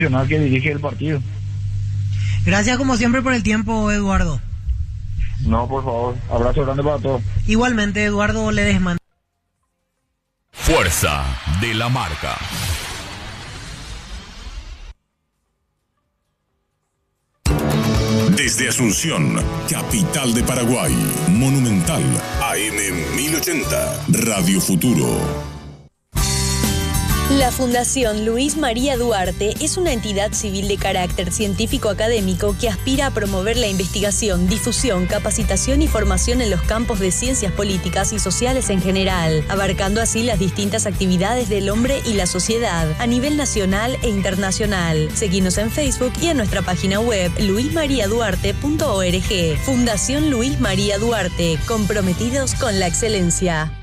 que dirige el partido. Gracias como siempre por el tiempo, Eduardo. No, por favor, abrazo grande para todos. Igualmente, Eduardo Ledesma. Fuerza de la marca. Desde Asunción, capital de Paraguay, Monumental, AM 1080, Radio Futuro. La Fundación Luis María Duarte es una entidad civil de carácter científico-académico que aspira a promover la investigación, difusión, capacitación y formación en los campos de ciencias políticas y sociales en general, abarcando así las distintas actividades del hombre y la sociedad a nivel nacional e internacional. Seguinos en Facebook y en nuestra página web luismariaduarte.org. Fundación Luis María Duarte, comprometidos con la excelencia.